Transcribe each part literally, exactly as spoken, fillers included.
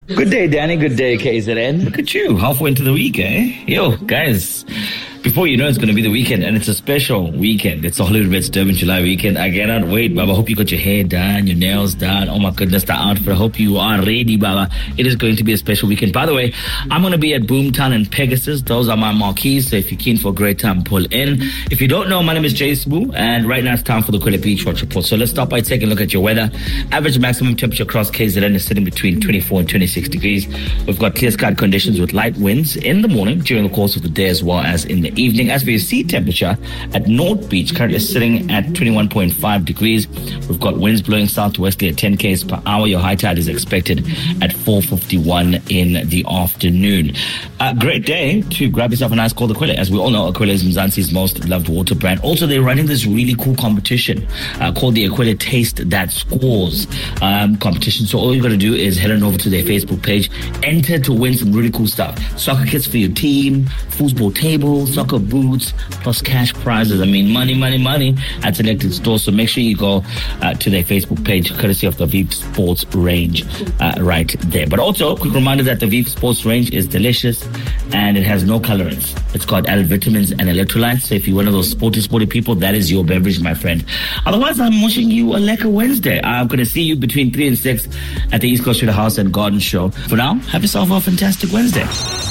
Good day, Danny. Good day, K Z N. Look at you, halfway into the week, eh? Yo, guys. Before you know, it's going to be the weekend, and it's a special weekend. It's a Hollywood Reds Durban July weekend. I cannot wait, Baba. I hope you got your hair done, your nails done. Oh my goodness, the outfit. I hope you are ready, Baba. It is going to be a special weekend. By the way, I'm going to be at Boomtown and Pegasus. Those are my marquees, so if you're keen for a great time, pull in. If you don't know, my name is Jay Smoo, and right now it's time for the Kwele Beach Watch Report. So let's start by taking a look at your weather. Average maximum temperature across K Z N is sitting between twenty-four and twenty-six degrees. We've got clear skied conditions with light winds in the morning, during the course of the day, as well as in the evening. As for your sea temperature at North Beach, currently sitting at twenty-one point five degrees. We've got winds blowing southwesterly at ten kilometers per hour. Your high tide is expected at four fifty-one in the afternoon. A great day to grab yourself a nice cold Aquila. As we all know, Aquila is Mzansi's most loved water brand. Also, they're running this really cool competition uh, called the Aquila Taste That Scores um, competition. So all you got to do is head on over to their Facebook page, enter to win some really cool stuff. Soccer kits for your team, foosball tables, soccer boots, plus cash prizes. I mean, money, money, money at selected stores. So make sure you go uh, to their Facebook page, courtesy of the Veep Sports range uh, right there. But also, quick reminder that the Veep Sports range is delicious and it has no colorants. It's got added vitamins and electrolytes. So if you're one of those sporty, sporty people, that is your beverage, my friend. Otherwise, I'm wishing you a lekker Wednesday. I'm going to see you between three and six at the East Coast Street House and Garden Show. For now, have yourself a fantastic Wednesday.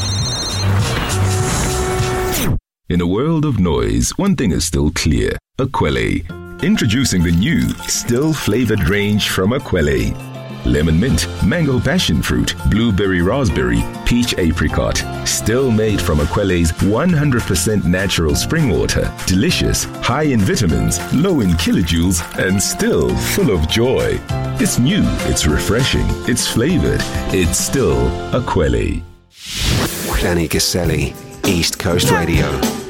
In a world of noise, one thing is still clear. Aquele. Introducing the new, still-flavored range from Aquele. Lemon mint, mango passion fruit, blueberry raspberry, peach apricot. Still made from Aquele's one hundred percent natural spring water. Delicious, high in vitamins, low in kilojoules, and still full of joy. It's new, it's refreshing, it's flavored. It's still Aquele. Danny Caselli, East Coast Radio.